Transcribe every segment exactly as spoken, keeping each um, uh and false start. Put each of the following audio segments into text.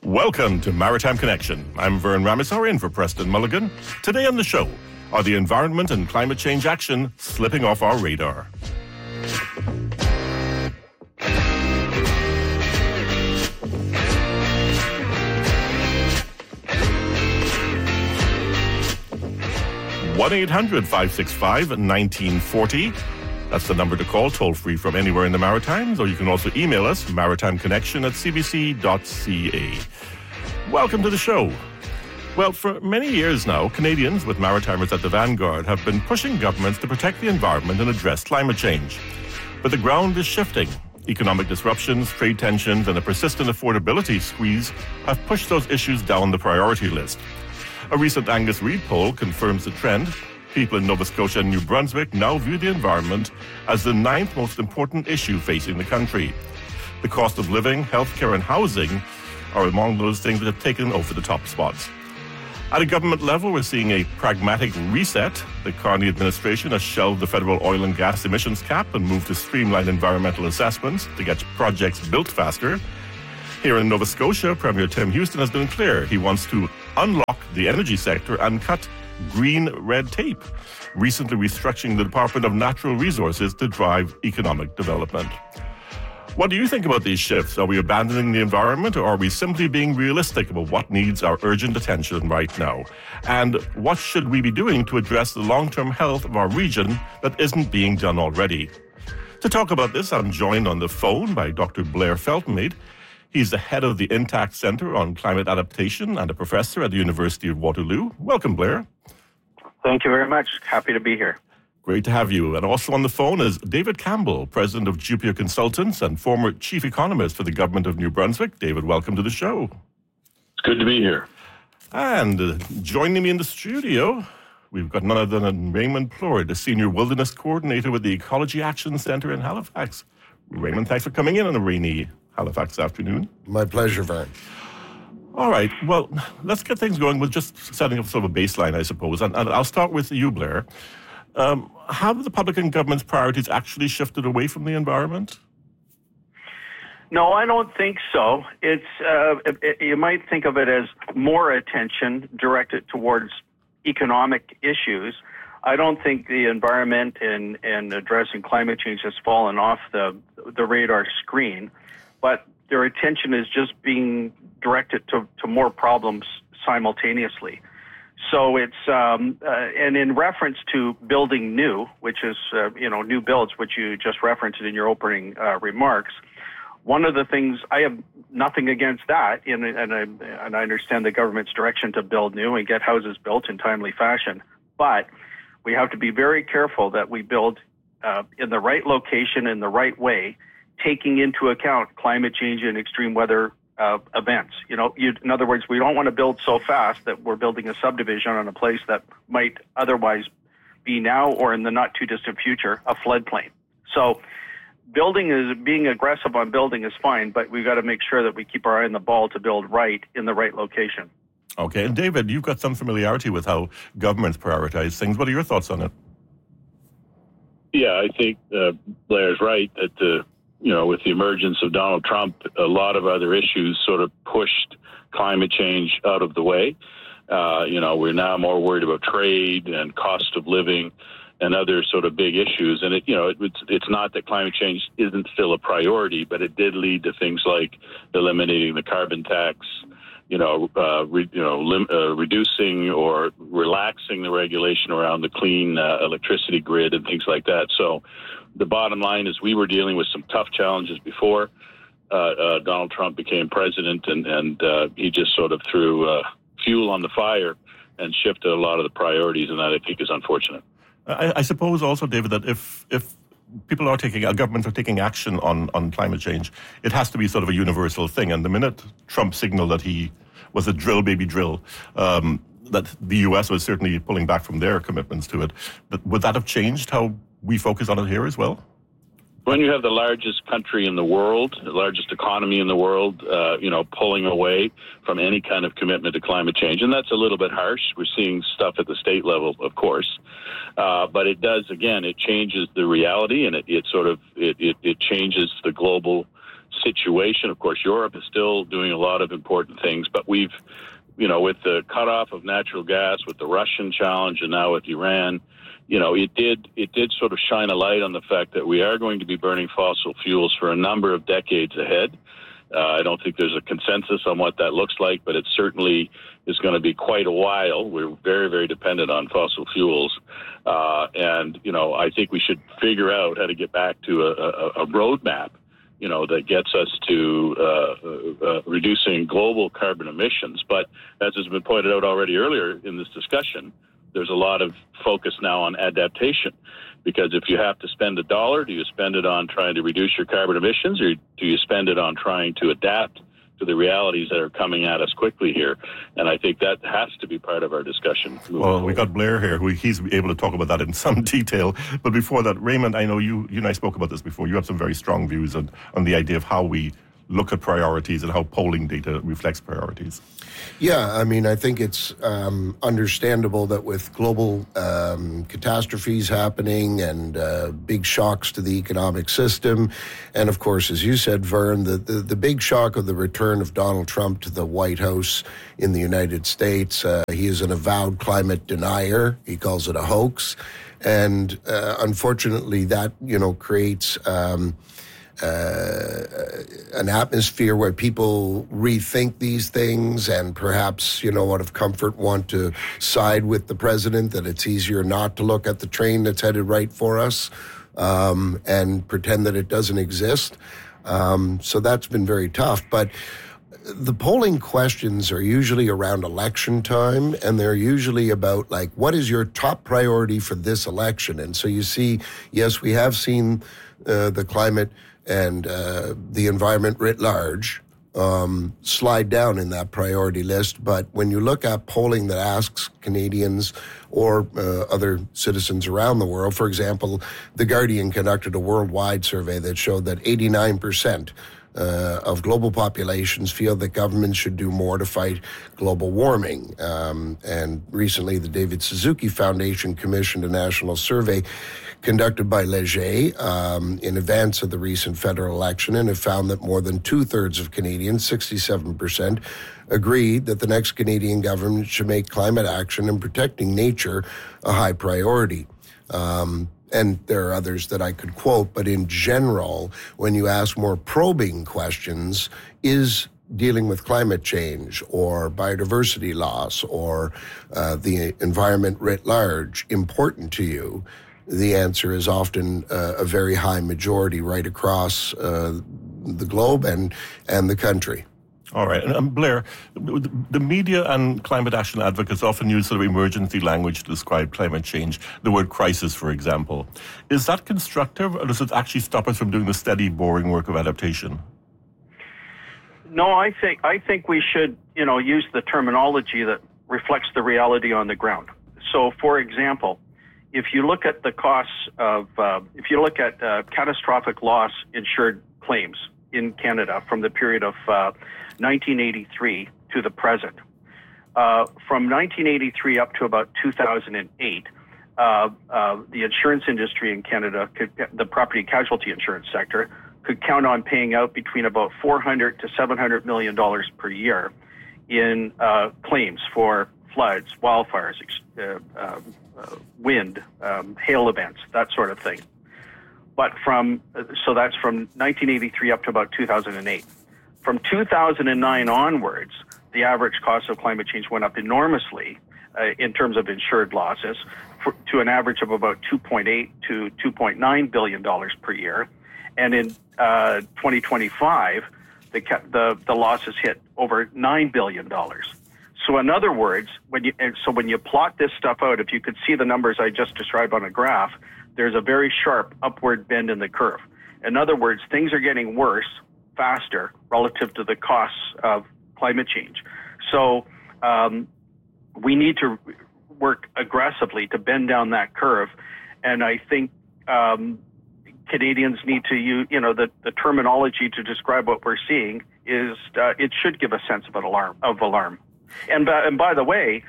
Welcome to Maritime Connection. I'm Vern Ramasar in for Preston Mulligan. Today on the show, are the environment and climate change action slipping off our radar? one eight hundred five six five one nine four zero. That's the number to call, toll free from anywhere in the Maritimes, or you can also email us, maritimeconnection at c b c dot c a. Welcome to the show. Well, for many years now, Canadians with Maritimers at the vanguard have been pushing governments to protect the environment and address climate change. But the ground is shifting. Economic disruptions, trade tensions, and a persistent affordability squeeze have pushed those issues down the priority list. A recent Angus Reid poll confirms the trend. People in Nova Scotia and New Brunswick now view the environment as the ninth most important issue facing the country. The cost of living, healthcare and housing are among those things that have taken over the top spots. At a government level, we're seeing a pragmatic reset. The Carney administration has shelved the federal oil and gas emissions cap and moved to streamline environmental assessments to get projects built faster. Here in Nova Scotia, Premier Tim Houston has been clear. He wants to unlock the energy sector and cut green red tape, recently restructuring the Department of Natural Resources to drive economic development. What do you think about these shifts? Are we abandoning the environment, or are we simply being realistic about what needs our urgent attention right now? And what should we be doing to address the long-term health of our region that isn't being done already? To talk about this, I'm joined on the phone by Doctor Blair Feltenmaid. He's the head of the Intact Centre on Climate Adaptation and a professor at the University of Waterloo. Welcome, Blair. Thank you very much. Happy to be here. Great to have you. And also on the phone is David Campbell, president of Jupiter Consultants and former chief economist for the government of New Brunswick. David, welcome to the show. It's good to be here. And uh, joining me in the studio, we've got none other than Raymond Plourde, the senior wilderness coordinator with the Ecology Action Centre in Halifax. Raymond, thanks for coming in on a rainy Halifax afternoon. My pleasure, Vern. All right. Well, let's get things going with just setting up sort of a baseline, I suppose. And, and I'll start with you, Blair. Um, have the Republican government's priorities actually shifted away from the environment? No, I don't think so. It's uh, it, it, you might think of it as more attention directed towards economic issues. I don't think the environment and, and addressing climate change has fallen off the the radar screen, but their attention is just being directed to, to more problems simultaneously. So it's, um, uh, and in reference to building new, which is, uh, you know, new builds, which you just referenced in your opening uh, remarks, one of the things, I have nothing against that, and, and, I, and I understand the government's direction to build new and get houses built in timely fashion, but we have to be very careful that we build uh, in the right location, in the right way, taking into account climate change and extreme weather uh, events. You know, you, in other words, we don't want to build so fast that we're building a subdivision on a place that might otherwise be now or in the not too distant future a floodplain. So building is being aggressive on building is fine, but we've got to make sure that we keep our eye on the ball to build right in the right location. Okay, and David, you've got some familiarity with how governments prioritize things. What are your thoughts on it? Yeah, I think uh, Blair's right that the you know, with the emergence of Donald Trump, a lot of other issues sort of pushed climate change out of the way. Uh, you know, we're now more worried about trade and cost of living and other sort of big issues. And, it, you know, it, it's, it's not that climate change isn't still a priority, but it did lead to things like eliminating the carbon tax, you know, uh, re, you know, lim, uh, reducing or relaxing the regulation around the clean uh, electricity grid and things like that. So the bottom line is we were dealing with some tough challenges before uh, uh, Donald Trump became president, and, and uh, he just sort of threw uh, fuel on the fire and shifted a lot of the priorities, and that I think is unfortunate. I, I suppose also, David, that if if people are taking, uh, governments are taking action on, on climate change, it has to be sort of a universal thing. And the minute Trump signaled that he was a drill, baby, drill, um, that the U S was certainly pulling back from their commitments to it, but would that have changed how we focus on it here as well? When you have the largest country in the world, the largest economy in the world, uh, you know, pulling away from any kind of commitment to climate change, and that's a little bit harsh. We're seeing stuff at the state level, of course, uh, but it does, again, it changes the reality, and it, it sort of, it, it, it changes the global situation. Of course, Europe is still doing a lot of important things, but we've, you know, with the cutoff of natural gas, with the Russian challenge, and now with Iran, you know, it did it did sort of shine a light on the fact that we are going to be burning fossil fuels for a number of decades ahead. Uh, I don't think there's a consensus on what that looks like, but it certainly is going to be quite a while. We're very, very dependent on fossil fuels. Uh, and, you know, I think we should figure out how to get back to a, a, a roadmap, you know, that gets us to uh, uh, reducing global carbon emissions. But as has been pointed out already earlier in this discussion, there's a lot of focus now on adaptation. Because if you have to spend a dollar, do you spend it on trying to reduce your carbon emissions, or do you spend it on trying to adapt to the realities that are coming at us quickly here? And I think that has to be part of our discussion. Well, forward. we got Blair here, who he's able to talk about that in some detail. But before that, Raymond, I know you, you and I spoke about this before. You have some very strong views on, on the idea of how we look at priorities and how polling data reflects priorities. Yeah, I mean, I think it's um, understandable that with global um, catastrophes happening and uh, big shocks to the economic system, and of course, as you said, Vern, the, the, the big shock of the return of Donald Trump to the White House in the United States, uh, he is an avowed climate denier. He calls it a hoax. And uh, unfortunately, that, you know, creates... Um, Uh, an atmosphere where people rethink these things and perhaps, you know, out of comfort want to side with the president, that it's easier not to look at the train that's headed right for us um, and pretend that it doesn't exist. Um, so that's been very tough. But the polling questions are usually around election time, and they're usually about, like, what is your top priority for this election? And so you see, yes, we have seen uh, the climate and uh, the environment writ large um, slide down in that priority list. But when you look at polling that asks Canadians or uh, other citizens around the world, for example, The Guardian conducted a worldwide survey that showed that eighty-nine percent Uh, of global populations feel that governments should do more to fight global warming. Um, and recently, the David Suzuki Foundation commissioned a national survey conducted by Leger um, in advance of the recent federal election, and it found that more than two-thirds of Canadians, sixty-seven percent, agreed that the next Canadian government should make climate action and protecting nature a high priority. Um, And there are others that I could quote, but in general, when you ask more probing questions, is dealing with climate change or biodiversity loss or uh, the environment writ large important to you? The answer is often uh, a very high majority right across uh, the globe and, and the country. All right. And um, Blair, the media and climate action advocates often use sort of emergency language to describe climate change, the word crisis, for example. Is that constructive, or does it actually stop us from doing the steady, boring work of adaptation? No, I think I think we should, you know, use the terminology that reflects the reality on the ground. So, for example, if you look at the costs of, uh, if you look at uh, catastrophic loss insured claims in Canada from the period of uh, nineteen eighty-three to the present. Uh, from nineteen eighty-three up to about two thousand eight, uh, uh, the insurance industry in Canada, could, the property casualty insurance sector, could count on paying out between about four hundred to seven hundred million dollars per year in uh, claims for floods, wildfires, uh, uh, uh, wind, um, hail events, that sort of thing. But from, so that's from nineteen eighty-three up to about two thousand eight. From two thousand nine onwards, the average cost of climate change went up enormously uh, in terms of insured losses for, to an average of about two point eight to two point nine billion dollars per year. And in uh, twenty twenty-five, the, the, the losses hit over nine billion dollars. So in other words, when you, and so when you plot this stuff out, if you could see the numbers I just described on a graph, there's a very sharp upward bend in the curve. In other words, things are getting worse faster relative to the costs of climate change. So um, we need to work aggressively to bend down that curve. And I think um, Canadians need to use, you know, the, the terminology to describe what we're seeing is, uh, it should give a sense of alarm, of alarm. And, uh, and by the way,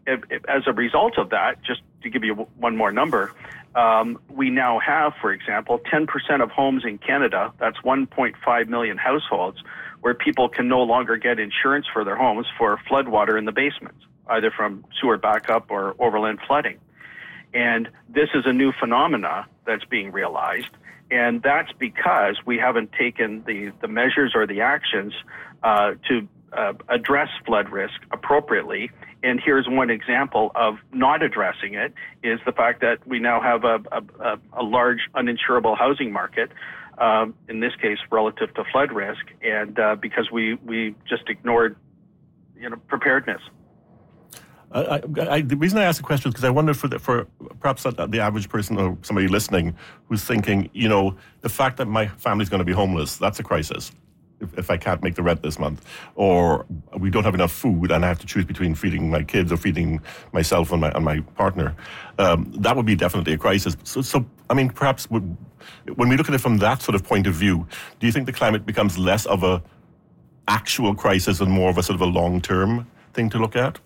if, if, as a result of that, just to give you one more number, um, we now have, for example, ten percent of homes in Canada, that's one point five million households, where people can no longer get insurance for their homes for floodwater in the basements, either from sewer backup or overland flooding. And this is a new phenomena that's being realized. And that's because we haven't taken the, the measures or the actions uh, to uh, address flood risk appropriately. And here's one example of not addressing it, is the fact that we now have a, a, a large uninsurable housing market, um, in this case relative to flood risk, and uh, because we, we just ignored you know, preparedness. Uh, I, I, the reason I asked the question is because I wonder for the, for perhaps the average person or somebody listening who's thinking, you know, the fact that my family's going to be homeless, that's a crisis. If, if I can't make the rent this month, or we don't have enough food and I have to choose between feeding my kids or feeding myself and my and my partner, um, that would be definitely a crisis. So, so I mean, perhaps would, when we look at it from that sort of point of view, do you think the climate becomes less of a actual crisis and more of a sort of a long-term thing to look at?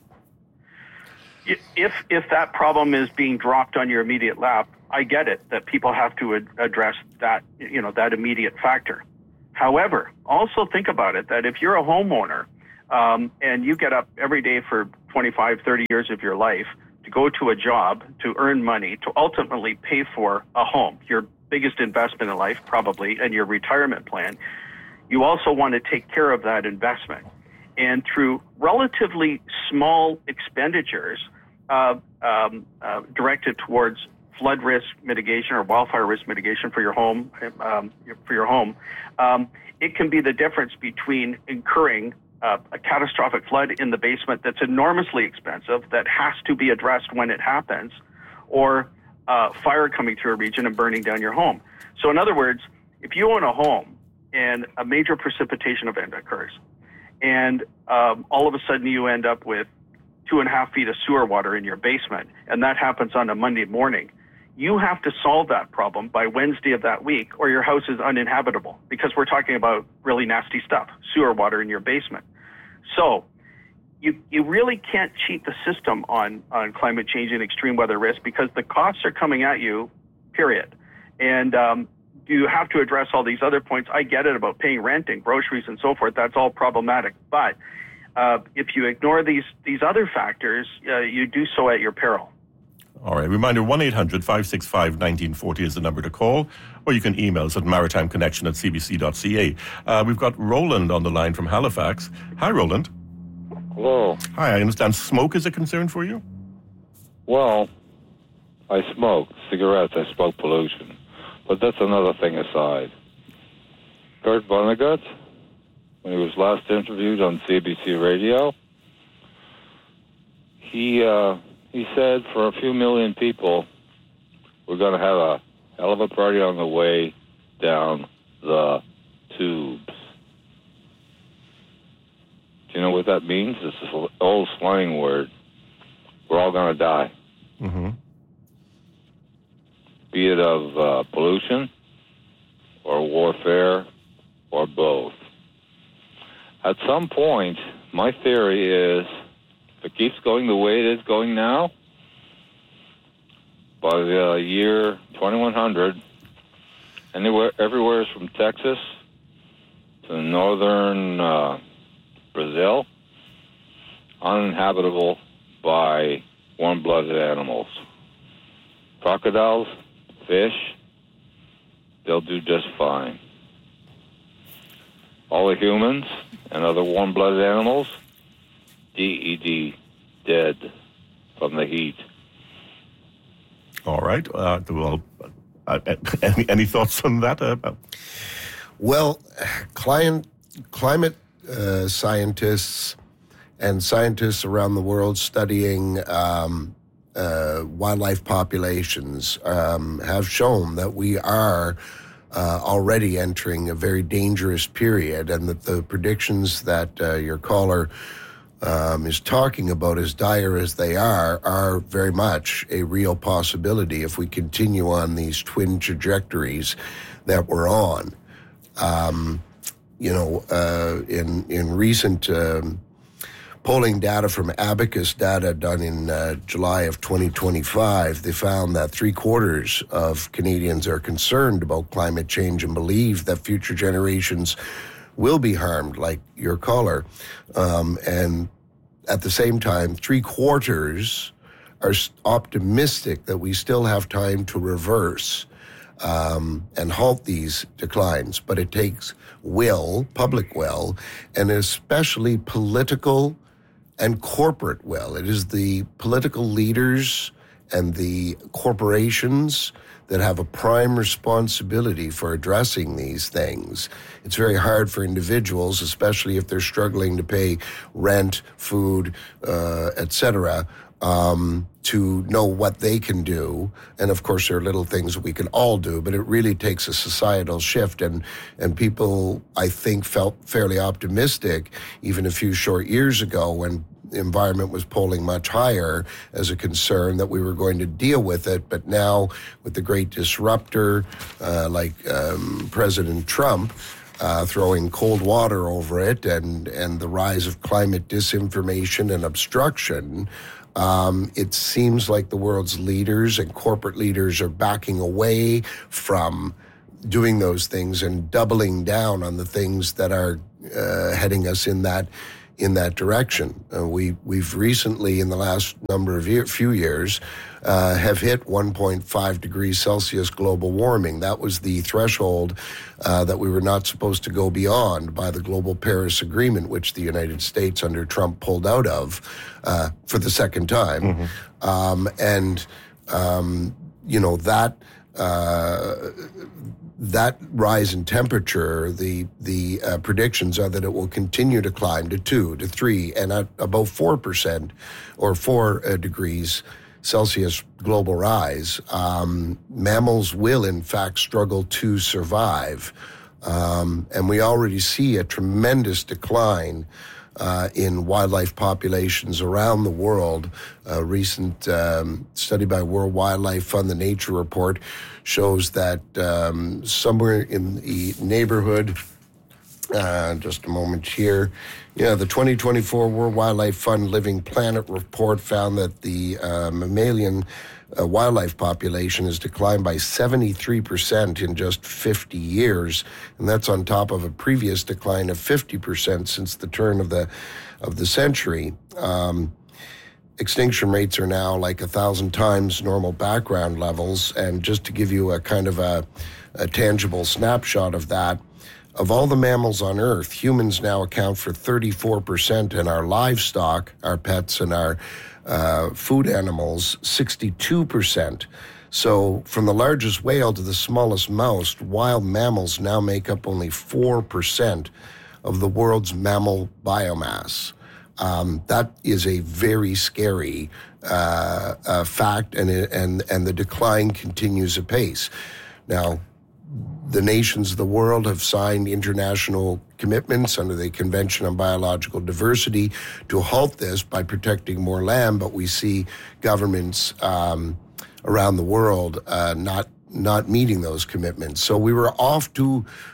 If if that problem is being dropped on your immediate lap, I get it that people have to ad- address that, you know, that immediate factor. However, also think about it, that if you're a homeowner um, and you get up every day for twenty-five, thirty years of your life to go to a job, to earn money, to ultimately pay for a home, your biggest investment in life probably, and your retirement plan, you also want to take care of that investment. And through relatively small expenditures uh, um, uh, directed towards flood risk mitigation or wildfire risk mitigation for your home, um, for your home, um, it can be the difference between incurring uh, a catastrophic flood in the basement that's enormously expensive, that has to be addressed when it happens, or uh, fire coming through a region and burning down your home. So in other words, if you own a home and a major precipitation event occurs, and um, all of a sudden you end up with two and a half feet of sewer water in your basement, and that happens on a Monday morning, you have to solve that problem by Wednesday of that week, or your house is uninhabitable, because we're talking about really nasty stuff, sewer water in your basement. So you you really can't cheat the system on, on climate change and extreme weather risk, because the costs are coming at you, period. And um, you have to address all these other points. I get it about paying rent and groceries and so forth. That's all problematic. But uh, if you ignore these, these other factors, uh, you do so at your peril. All right. Reminder, one eight hundred five six five one nine four zero is the number to call, or you can email us at maritimeconnection at c b c dot c a. Uh, we've got Roland on the line from Halifax. Hi, Roland. Hello. Hi, I understand smoke is a concern for you? Well, I smoke cigarettes, I smoke pollution, but that's another thing aside. Kurt Vonnegut, when he was last interviewed on C B C Radio, he... Uh, He said for a few million people, we're going to have a hell of a party on the way down the tubes. Do you know what that means? It's this old slang word. We're all going to die. Mm-hmm. Be it of uh, pollution or warfare or both. At some point, my theory is, if it keeps going the way it is going now, by the year twenty-one hundred, anywhere, everywhere from Texas to northern uh, Brazil, uninhabitable by warm-blooded animals. Crocodiles, fish, they'll do just fine. All the humans and other warm-blooded animals, D E D, dead from the heat. All right. Uh, well, uh, any, any thoughts on that? Uh, well, climate, climate uh, scientists and scientists around the world studying um, uh, wildlife populations um, have shown that we are uh, already entering a very dangerous period, and that the predictions that uh, your caller Um, is talking about, as dire as they are, are very much a real possibility if we continue on these twin trajectories that we're on. Um, you know, uh, in in recent um, polling data from Abacus data done in uh, July of twenty twenty-five, they found that three quarters of Canadians are concerned about climate change and believe that future generations will be harmed, like your caller. Um, and at the same time, three quarters are optimistic that we still have time to reverse um, and halt these declines. But it takes will, public will, and especially political and corporate will. It is the political leaders and the corporations that have a prime responsibility for addressing these things. It's very hard for individuals, especially if they're struggling to pay rent, food, uh, et cetera, um, to know what they can do. And of course, there are little things that we can all do, but it really takes a societal shift. And, and people, I think, felt fairly optimistic even a few short years ago when the environment was polling much higher as a concern that we were going to deal with it. But now with the great disruptor uh, like um, President Trump uh, throwing cold water over it and, and the rise of climate disinformation and obstruction, Um, it seems like the world's leaders and corporate leaders are backing away from doing those things and doubling down on the things that are uh, heading us in that in that direction. Uh, we we've recently, in the last number of year, few years, uh, have hit one point five degrees Celsius global warming. That was the threshold uh, that we were not supposed to go beyond by the Global Paris Agreement, which the United States under Trump pulled out of uh, for the second time. Mm-hmm. Um, and, um, you know, that... Uh, That rise in temperature, the the uh, predictions are that it will continue to climb to two, to three, and at about four percent or four uh, degrees Celsius global rise. Um, mammals will, in fact, struggle to survive. Um, and we already see a tremendous decline uh, in wildlife populations around the world. A recent um, study by World Wildlife Fund, the Nature Report, shows that um, somewhere in the neighborhood, uh, just a moment here, yeah, the twenty twenty-four World Wildlife Fund Living Planet report found that the uh, mammalian uh, wildlife population has declined by seventy-three percent in just fifty years, and that's on top of a previous decline of fifty percent since the turn of the of the century. Um, Extinction rates are now like a thousand times normal background levels. And just to give you a kind of a, a tangible snapshot of that, of all the mammals on Earth, humans now account for thirty-four percent, and our livestock, our pets and our uh, food animals, sixty-two percent. So from the largest whale to the smallest mouse, wild mammals now make up only four percent of the world's mammal biomass. Um, that is a very scary uh, uh, fact, and and and the decline continues apace. Now, the nations of the world have signed international commitments under the Convention on Biological Diversity to halt this by protecting more land, but we see governments um, around the world uh, not not meeting those commitments. So we were off to,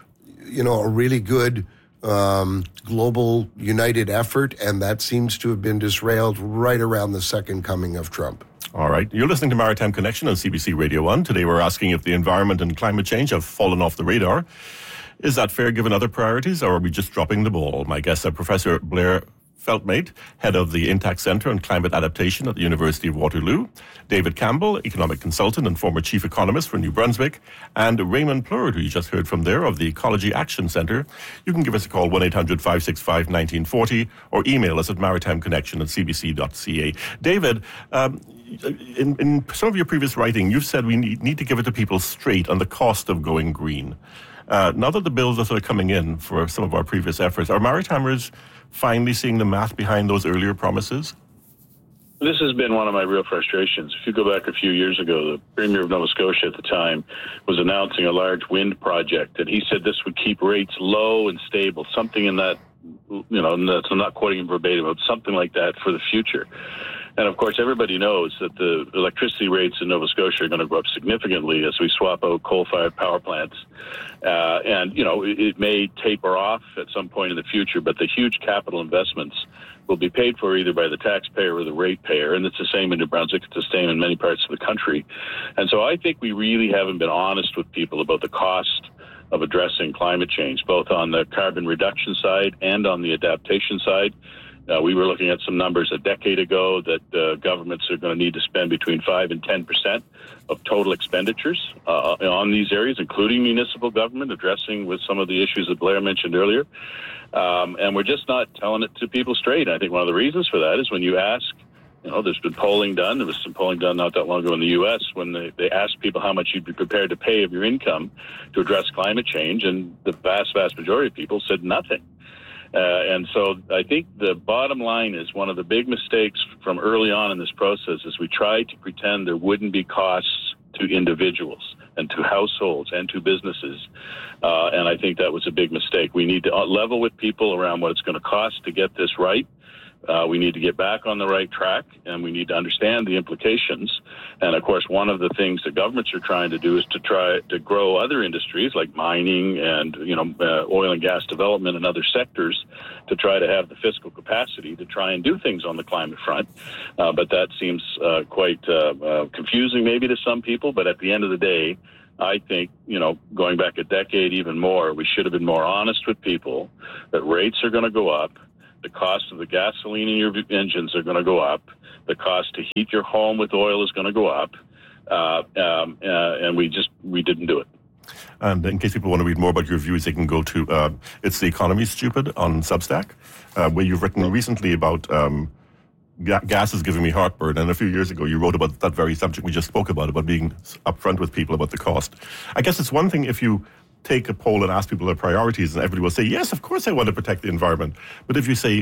you know, a really good Um, global united effort, and that seems to have been disrailed right around the second coming of Trump. All right. You're listening to Maritime Connection on C B C Radio one. Today we're asking if the environment and climate change have fallen off the radar. Is that fair given other priorities, or are we just dropping the ball? My guests are Professor Blair Feltmate, head of the Intact Centre on Climate Adaptation at the University of Waterloo, David Campbell, economic consultant and former chief economist for New Brunswick, and Raymond Plurd, who you just heard from there, of the Ecology Action Centre. You can give us a call, one eight hundred five six five one nine four zero, or email us at maritimeconnection at c b c dot c a. David, um, in, in some of your previous writing, you've said we need, need to give it to people straight on the cost of going green. Uh, now that the bills are sort of coming in for some of our previous efforts, are Maritimers finally seeing the math behind those earlier promises? This has been one of my real frustrations. If you go back a few years ago, the Premier of Nova Scotia at the time was announcing a large wind project, and he said this would keep rates low and stable, something in that, you know, I'm not quoting him verbatim, but something like that for the future. And of course, everybody knows that the electricity rates in Nova Scotia are going to go up significantly as we swap out coal-fired power plants. Uh, and, you know, it, it may taper off at some point in the future, but the huge capital investments will be paid for either by the taxpayer or the ratepayer. And it's the same in New Brunswick. It's the same in many parts of the country. And so I think we really haven't been honest with people about the cost of addressing climate change, both on the carbon reduction side and on the adaptation side. Uh, we were looking at some numbers a decade ago that uh, governments are going to need to spend between five and ten percent of total expenditures uh, on these areas, including municipal government, addressing with some of the issues that Blair mentioned earlier. Um, and we're just not telling it to people straight. I think one of the reasons for that is when you ask, you know, there's been polling done. There was some polling done not that long ago in the U S when they, they asked people how much you'd be prepared to pay of your income to address climate change, and the vast, vast majority of people said nothing. Uh, and so I think the bottom line is one of the big mistakes from early on in this process is we tried to pretend there wouldn't be costs to individuals and to households and to businesses. Uh, and I think that was a big mistake. We need to level with people around what it's going to cost to get this right. Uh, we need to get back on the right track, and we need to understand the implications. And of course, one of the things that governments are trying to do is to try to grow other industries like mining and, you know, uh, oil and gas development and other sectors to try to have the fiscal capacity to try and do things on the climate front. Uh, but that seems uh, quite uh, uh, confusing maybe to some people. But at the end of the day, I think, you know, going back a decade even more, we should have been more honest with people that rates are going to go up. The cost of the gasoline in your engines are going to go up. The cost to heat your home with oil is going to go up. Uh, um, uh, and we just, we didn't do it. And in case people want to read more about your views, they can go to uh, It's the Economy Stupid on Substack, uh, where you've written recently about um, ga- gas is giving me heartburn. And a few years ago, you wrote about that very subject we just spoke about, about being upfront with people about the cost. I guess it's one thing if you take a poll and ask people their priorities, and everybody will say, yes, of course I want to protect the environment. But if you say,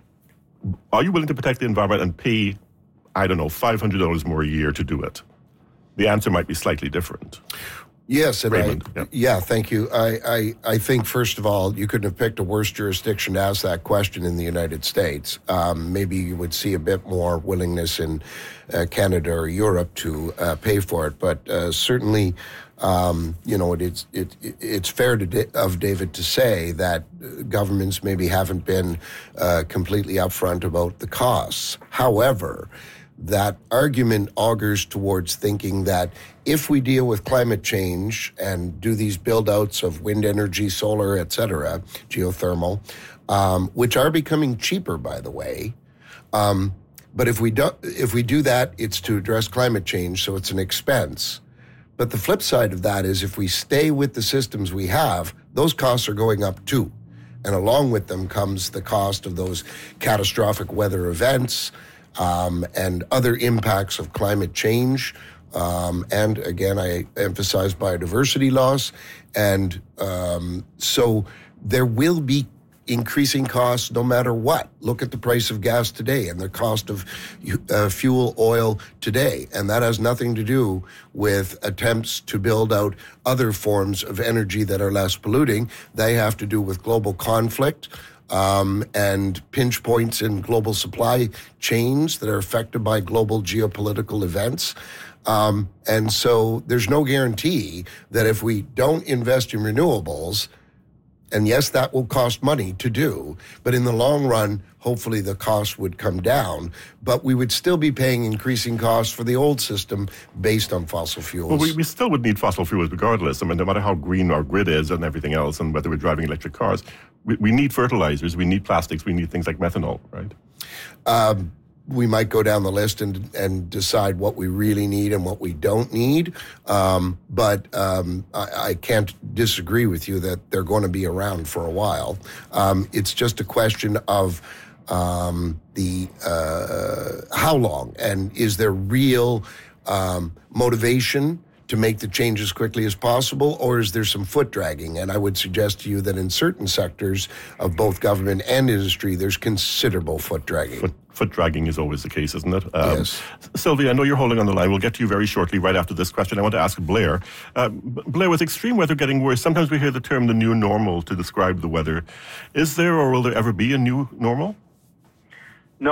are you willing to protect the environment and pay, I don't know, five hundred dollars more a year to do it? The answer might be slightly different. Yes, and Raymond, I, yeah. yeah, thank you. I, I, I think, first of all, you couldn't have picked a worse jurisdiction to ask that question in the United States. Um, maybe you would see a bit more willingness in uh, Canada or Europe to uh, pay for it, but uh, certainly, um, you know, it, it's it, it's fair to da- of David to say that governments maybe haven't been uh, completely upfront about the costs. However, that argument augurs towards thinking that if we deal with climate change and do these build-outs of wind energy, solar, et cetera, geothermal, um, which are becoming cheaper, by the way, um, but if we do, if we do that, it's to address climate change, so it's an expense. But the flip side of that is if we stay with the systems we have, those costs are going up too. And along with them comes the cost of those catastrophic weather events, Um, and other impacts of climate change. Um, and again, I emphasize biodiversity loss. And um, so there will be increasing costs no matter what. Look at the price of gas today and the cost of uh, fuel oil today. And that has nothing to do with attempts to build out other forms of energy that are less polluting. They have to do with global conflict, Um, and pinch points in global supply chains that are affected by global geopolitical events. Um, and so there's no guarantee that if we don't invest in renewables, and yes, that will cost money to do, but in the long run, hopefully the cost would come down, but we would still be paying increasing costs for the old system based on fossil fuels. Well, we, we still would need fossil fuels regardless. I mean, no matter how green our grid is and everything else, and whether we're driving electric cars, we, we need fertilizers, we need plastics, we need things like methanol, right? Um, we might go down the list and and decide what we really need and what we don't need. Um, but um, I, I can't disagree with you that they're going to be around for a while. Um, it's just a question of um, the uh, how long, and is there real um, motivation to make the change as quickly as possible, or is there some foot dragging? And I would suggest to you that in certain sectors of both government and industry, there's considerable foot dragging. Foot, foot dragging is always the case, isn't it? Um, yes. Sylvia, I know you're holding on the line. We'll get to you very shortly, right after this question. I want to ask Blair. Uh, Blair, with extreme weather getting worse, sometimes we hear the term the new normal to describe the weather. Is there or will there ever be a new normal? No.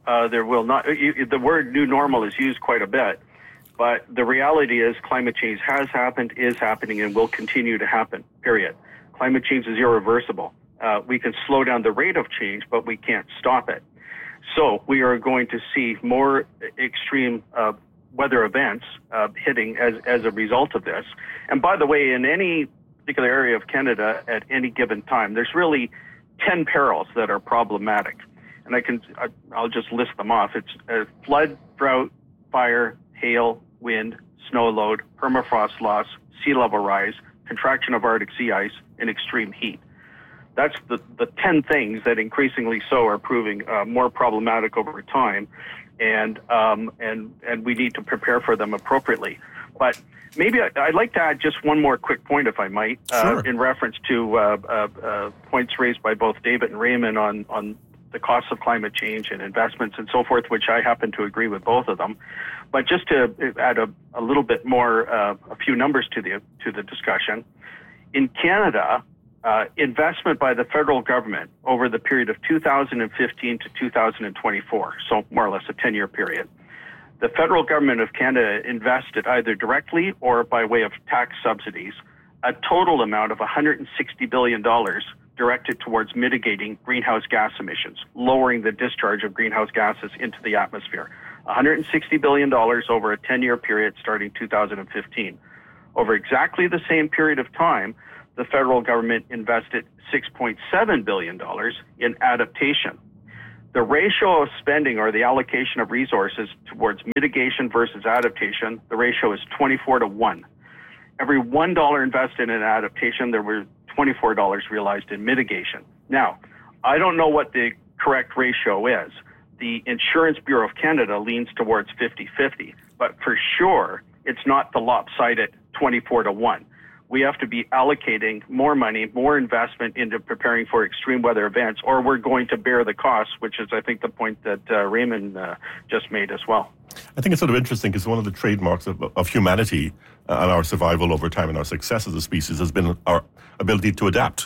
Uh, there will not. You, the word new normal is used quite a bit, but the reality is climate change has happened, is happening, and will continue to happen, period. Climate change is irreversible. Uh, we can slow down the rate of change, but we can't stop it. So we are going to see more extreme uh, weather events uh, hitting as, as a result of this. And by the way, in any particular area of Canada at any given time, there's really ten perils that are problematic. And I can, I'll just list them off. It's uh, flood, drought, fire, hail, wind, snow load, permafrost loss, sea level rise, contraction of Arctic sea ice, and extreme heat. That's the, the ten things that increasingly so are proving uh, more problematic over time, and um, and and we need to prepare for them appropriately. But maybe I, I'd like to add just one more quick point, if I might, sure. uh, in reference to uh, uh, uh, points raised by both David and Raymond on, on the costs of climate change and investments and so forth, which I happen to agree with both of them. But just to add a, a little bit more, uh, a few numbers to the to the discussion, in Canada, Uh, investment by the federal government over the period of two thousand fifteen to two thousand twenty-four, so more or less a ten-year period. The federal government of Canada invested either directly or by way of tax subsidies a total amount of one hundred sixty billion dollars directed towards mitigating greenhouse gas emissions, lowering the discharge of greenhouse gases into the atmosphere. one hundred sixty billion dollars over a ten-year period starting two thousand fifteen. Over exactly the same period of time, the federal government invested six point seven billion dollars in adaptation. The ratio of spending, or the allocation of resources towards mitigation versus adaptation, the ratio is twenty-four to one. Every one dollar invested in adaptation, there were twenty-four dollars realized in mitigation. Now, I don't know what the correct ratio is. The Insurance Bureau of Canada leans towards fifty-fifty, but for sure, it's not the lopsided twenty-four to one. We have to be allocating more money, more investment into preparing for extreme weather events, or we're going to bear the costs, which is, I think, the point that uh, Raymond uh, just made as well. I think it's sort of interesting because one of the trademarks of, of humanity uh, and our survival over time and our success as a species has been our ability to adapt.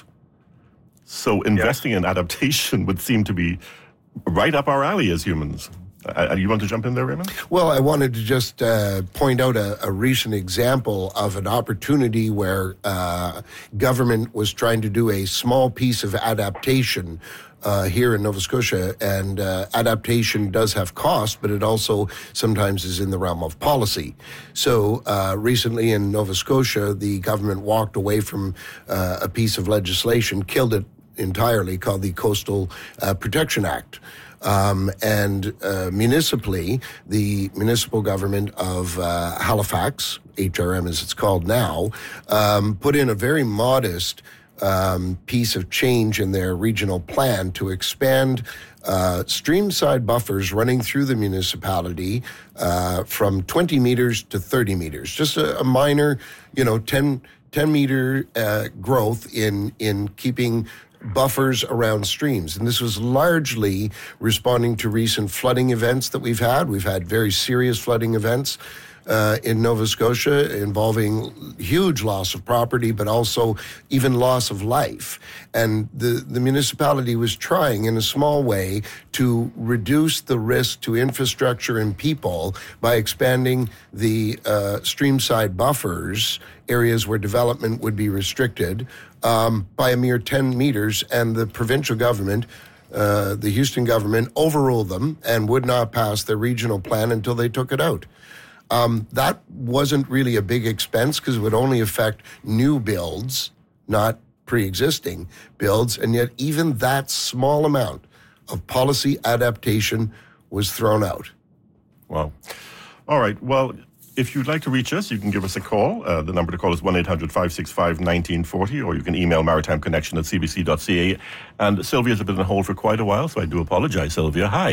So investing yes. in adaptation would seem to be right up our alley as humans. Uh, you want to jump in there, Raymond? Well, I wanted to just uh, point out a, a recent example of an opportunity where uh, government was trying to do a small piece of adaptation uh, here in Nova Scotia, and uh, adaptation does have cost, but it also sometimes is in the realm of policy. So uh, recently in Nova Scotia, the government walked away from uh, a piece of legislation, killed it entirely, called the Coastal uh, Protection Act. Um, and uh, municipally, the municipal government of uh, Halifax, H R M as it's called now, um, put in a very modest um, piece of change in their regional plan to expand uh, streamside buffers running through the municipality uh, from twenty meters to thirty meters. Just a, a minor, you know, ten, ten meter uh, growth in, in keeping buffers around streams. And this was largely responding to recent flooding events that we've had. We've had very serious flooding events uh, in Nova Scotia involving huge loss of property, but also even loss of life. And the, the municipality was trying in a small way to reduce the risk to infrastructure and people by expanding the uh, streamside buffers, areas where development would be restricted, Um, by a mere ten meters, and the provincial government, uh, the Houston government, overruled them and would not pass their regional plan until they took it out. Um, that wasn't really a big expense because it would only affect new builds, not pre-existing builds, and yet even that small amount of policy adaptation was thrown out. Wow. All right, well, if you'd like to reach us, you can give us a call. Uh, the number to call is one eight hundred five six five one nine four zero, or you can email maritime connection at c b c dot c a. And Sylvia's been on hold for quite a while, so I do apologize, Sylvia. Hi.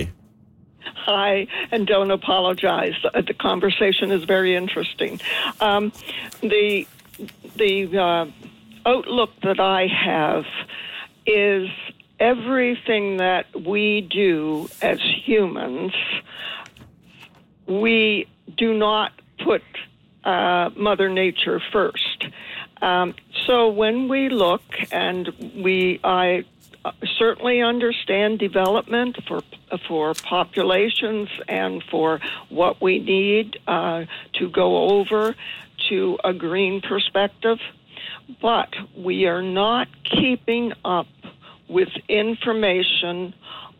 Hi, and don't apologize. The conversation is very interesting. Um, the the uh, outlook that I have is everything that we do as humans, we do not put uh, Mother Nature first. Um, so when we look and we, I certainly understand development for for populations and for what we need uh, to go over to a green perspective, but we are not keeping up with information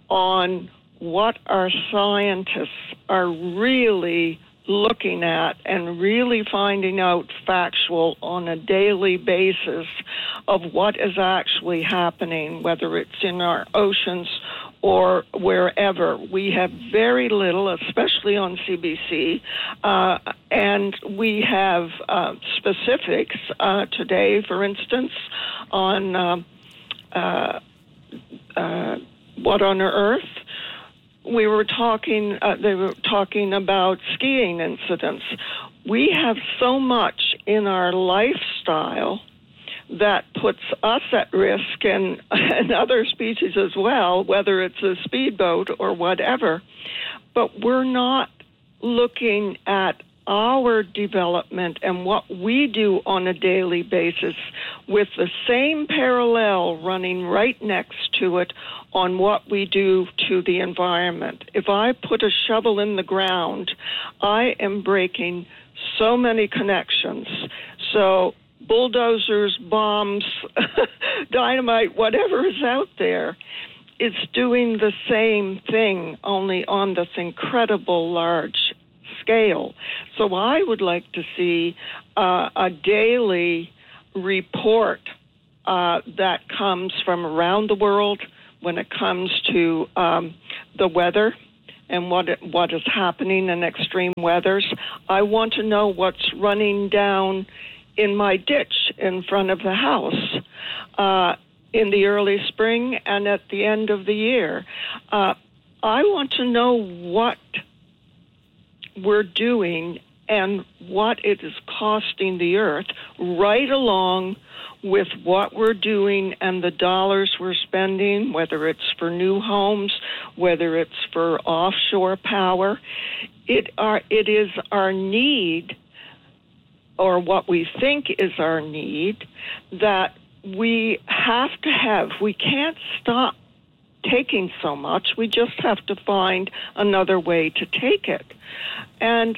on what our scientists are really looking at and really finding out factual on a daily basis of what is actually happening, whether it's in our oceans or wherever. We have very little, especially on C B C, uh, and we have uh, specifics uh, today, for instance, on uh, uh, uh, What on Earth. We were talking, uh, they were talking about skiing incidents. We have so much in our lifestyle that puts us at risk, and, and other species as well, whether it's a speedboat or whatever. But we're not looking at our development and what we do on a daily basis with the same parallel running right next to it on what we do to the environment. If I put a shovel in the ground, I am breaking so many connections. So bulldozers, bombs, dynamite, whatever is out there, it's doing the same thing, only on this incredible large scale. So I would like to see uh, a daily report uh, that comes from around the world when it comes to um, the weather and what it, what is happening in extreme weathers. I want to know what's running down in my ditch in front of the house uh, in the early spring and at the end of the year. Uh, I want to know what we're doing and what it is costing the earth, right along with what we're doing and the dollars we're spending, whether it's for new homes, whether it's for offshore power. It are it is our need, or what we think is our need, that we have to have. We can't stop taking so much. We just have to find another way to take it. And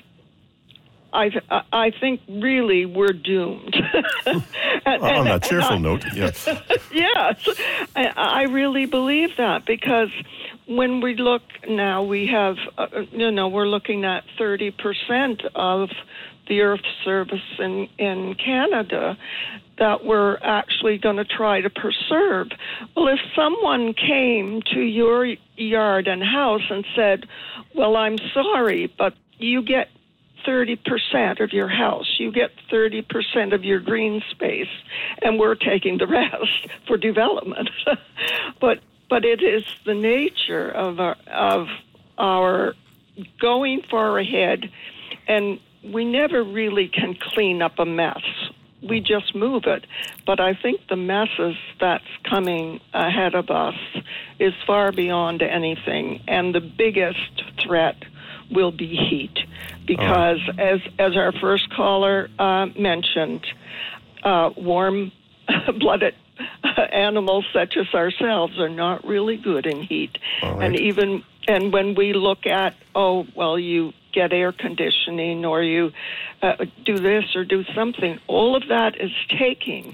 I I think really we're doomed. and, well, on that cheerful I, note, yes. yes, I, I really believe that, because when we look now, we have, uh, you know, we're looking at thirty percent of the Earth's surface in, in Canada that we're actually going to try to preserve. Well, if someone came to your yard and house and said, well, I'm sorry, but you get thirty percent of your house, you get thirty percent of your green space, and we're taking the rest for development. but but it is the nature of our, of our going far ahead, and we never really can clean up a mess. We just move it. But I think the messes that's coming ahead of us is far beyond anything, and the biggest threat will be heat, because oh. as as our first caller uh, mentioned, uh, warm-blooded animals such as ourselves are not really good in heat. Right. And even and when we look at, oh, well, you get air conditioning or you uh, do this or do something, all of that is taking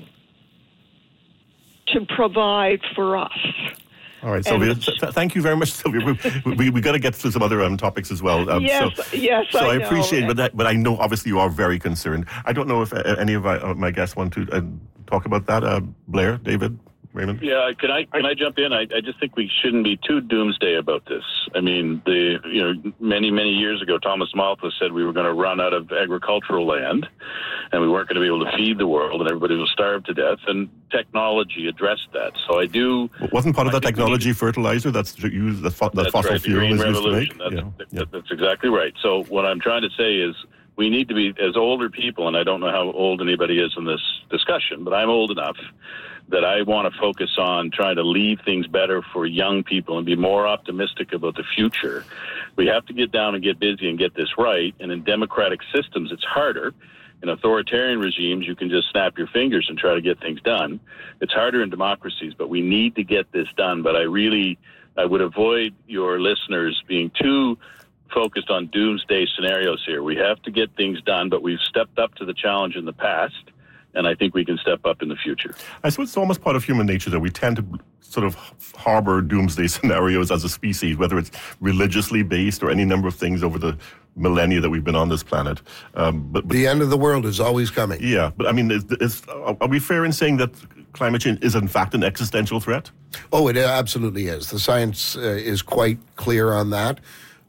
to provide for us. All right, Sylvia, th- thank you very much, Sylvia. We we, we got to get through some other um, topics as well. Um, yes, so, yes, so I, I I know. appreciate it, but, that, but I know obviously you are very concerned. I don't know if uh, any of my, uh, my guests want to uh, talk about that. Uh, Blair, David, Raymond? Yeah, can I can I jump in? I, I just think we shouldn't be too doomsday about this. I mean, the you know many many years ago, Thomas Malthus said we were going to run out of agricultural land, and we weren't going to be able to feed the world, and everybody will starve to death. And technology addressed that. So I do. Wasn't part of I that technology fertilizer that's used that, fo- that that's fossil right, fuel the Green is Revolution. used to make? That's, yeah. that, yeah. that's exactly right. So what I'm trying to say is we need to be, as older people, and I don't know how old anybody is in this discussion, but I'm old enough that I want to focus on trying to leave things better for young people and be more optimistic about the future. We have to get down and get busy and get this right. And in democratic systems, it's harder In authoritarian regimes, you can just snap your fingers and try to get things done. It's harder in democracies, but we need to get this done. But I really, I would avoid your listeners being too focused on doomsday scenarios here. We have to get things done, but we've stepped up to the challenge in the past, and I think we can step up in the future. I suppose it's almost part of human nature that we tend to sort of harbor doomsday scenarios as a species, whether it's religiously based or any number of things over the millennia that we've been on this planet. Um, but, but the end of the world is always coming. Yeah, but I mean, is, is, are we fair in saying that climate change is in fact an existential threat? Oh, it absolutely is. The science uh, is quite clear on that.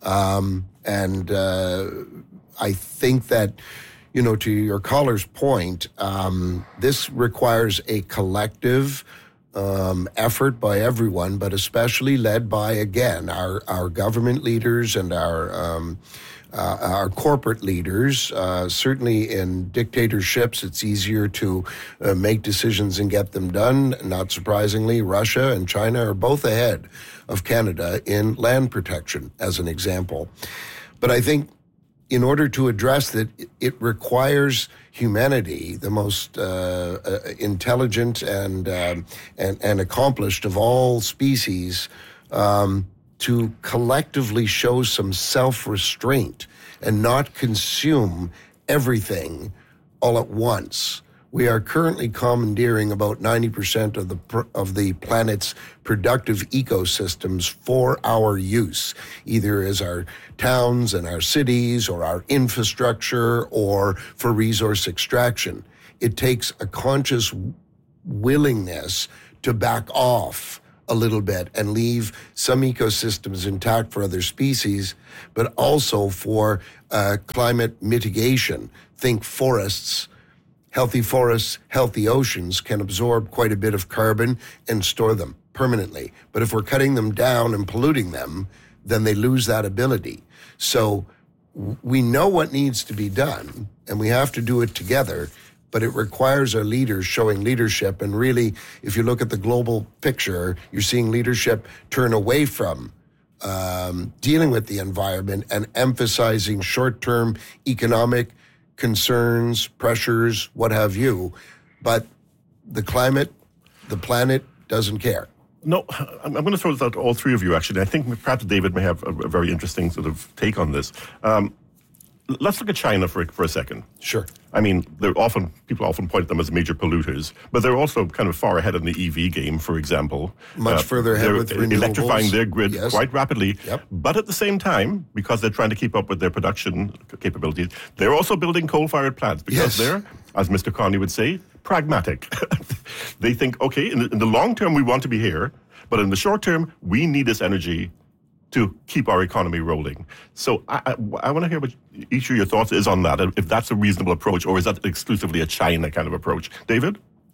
Um, and uh, I think that, you know, to your caller's point, um, this requires a collective um, effort by everyone, but especially led by, again, our, our government leaders and our um, uh, our corporate leaders. Uh, certainly in dictatorships, it's easier to uh, make decisions and get them done. Not surprisingly, Russia and China are both ahead of Canada in land protection, as an example. But I think in order to address that, it requires humanity, the most uh, uh, intelligent and, um, and and accomplished of all species, um, to collectively show some self-restraint and not consume everything all at once. We are currently commandeering about ninety percent of the pr- of the planet's productive ecosystems for our use, either as our towns and our cities or our infrastructure or for resource extraction. It takes a conscious willingness to back off a little bit and leave some ecosystems intact for other species, but also for uh, climate mitigation. Think forests. Healthy forests, healthy oceans can absorb quite a bit of carbon and store them permanently. But if we're cutting them down and polluting them, then they lose that ability. So we know what needs to be done, and we have to do it together, but it requires our leaders showing leadership. And really, if you look at the global picture, you're seeing leadership turn away from um, dealing with the environment and emphasizing short-term economic concerns, pressures, what have you. But the climate, the planet doesn't care. No, I'm going to throw this out to all three of you, actually. I think perhaps David may have a, a very interesting sort of take on this. Um, let's look at China for, for a second. Sure. I mean, they're often people often point at them as major polluters, but they're also kind of far ahead in the E V game, for example. Much uh, further ahead with renewables. Electrifying their grid yes. quite rapidly. Yep. But at the same time, because they're trying to keep up with their production capabilities, they're also building coal-fired plants because yes. they're, as Mister Carney would say, pragmatic. They think, okay, in the, in the long term, we want to be here, but in the short term, we need this energy to keep our economy rolling. So I, I, I want to hear what each of your thoughts is on that, if that's a reasonable approach, or is that exclusively a China kind of approach? David?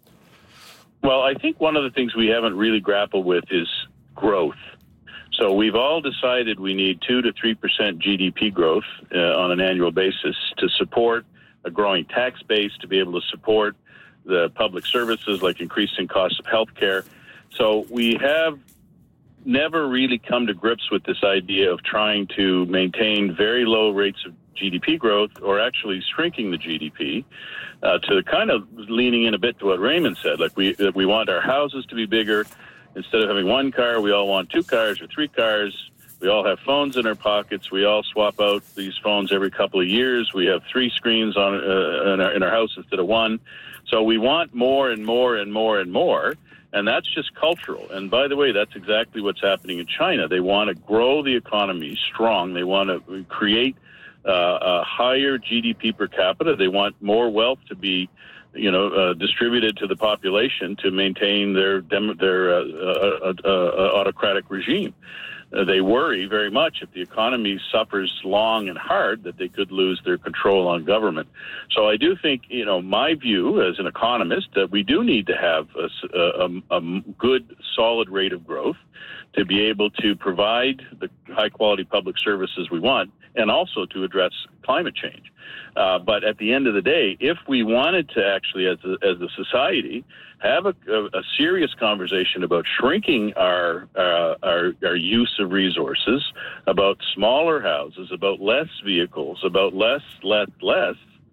Well, I think one of the things we haven't really grappled with is growth. So we've all decided we need two to three percent G D P growth uh, on an annual basis to support a growing tax base, to be able to support the public services like increasing costs of healthcare. So we have never really come to grips with this idea of trying to maintain very low rates of G D P growth, or actually shrinking the G D P, uh, to kind of leaning in a bit to what Raymond said. Like we we want our houses to be bigger. Instead of having one car, we all want two cars or three cars. We all have phones in our pockets. We all swap out these phones every couple of years. We have three screens on uh, in, our, in our house instead of one. So we want more and more and more and more. And that's just cultural. And by the way, that's exactly what's happening in China. They want to grow the economy strong. They want to create uh, a higher G D P per capita. They want more wealth to be, you know, uh, distributed to the population to maintain their dem- their uh, uh, uh, uh, autocratic regime. Uh, they worry very much if the economy suffers long and hard that they could lose their control on government. So I do think, you know, my view as an economist, that we do need to have a, a, a good, solid rate of growth to be able to provide the high-quality public services we want, and also to address climate change. Uh, but at the end of the day, if we wanted to actually, as a, as a society, have a, a, a serious conversation about shrinking our, uh, our our use of resources, about smaller houses, about less vehicles, about less, less, less,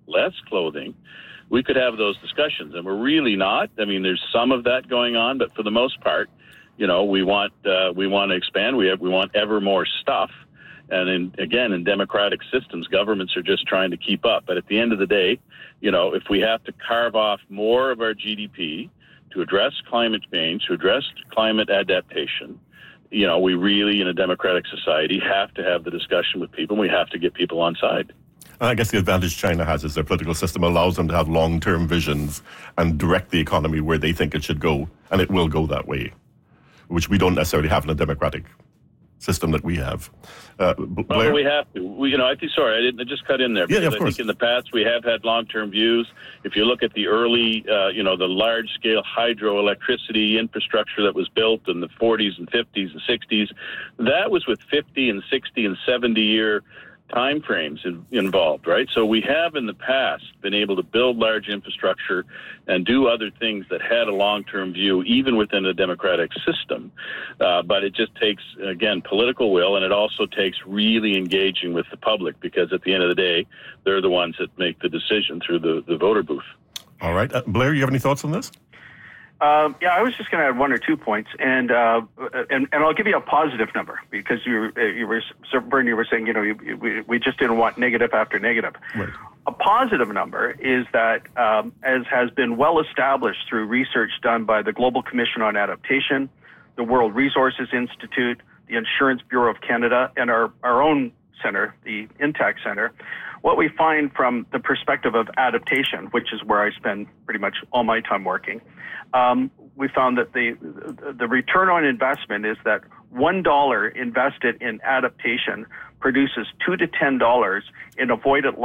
less clothing, we could have those discussions. And we're really not. I mean, there's some of that going on, but for the most part, you know, we want uh, we want to expand. We have, we want ever more stuff. And in, again, in democratic systems, governments are just trying to keep up. But at the end of the day, you know, if we have to carve off more of our G D P to address climate change, to address climate adaptation, you know, we really, in a democratic society, have to have the discussion with people, and we have to get people on side. I guess the advantage China has is their political system allows them to have long-term visions and direct the economy where they think it should go, and it will go that way, which we don't necessarily have in a democratic system that we have. Uh, Blair? Well, we have to. We, you know, I think. Sorry, I didn't I just cut in there. Because yeah, of I course. think in the past we have had long-term views. If you look at the early, uh, you know, the large-scale hydroelectricity infrastructure that was built in the forties and fifties and sixties, that was with fifty and sixty and seventy-year time frames in, involved, right? So we have in the past been able to build large infrastructure and do other things that had a long-term view, even within a democratic system. Uh, but it just takes, again, political will, and it also takes really engaging with the public, because at the end of the day, they're the ones that make the decision through the, the voter booth. All right. Uh, Blair, you have any thoughts on this? Um, yeah, I was just going to add one or two points, and uh, and and I'll give you a positive number, because you you were Bernie, you were saying, you know, you, we we just didn't want negative after negative. Right. A positive number is that, um, as has been well established through research done by the Global Commission on Adaptation, the World Resources Institute, the Insurance Bureau of Canada, and our our own center, the Intact Center, what we find from the perspective of adaptation, which is where I spend pretty much all my time working, um, we found that the the return on investment is that one dollar invested in adaptation produces two to ten dollars in avoided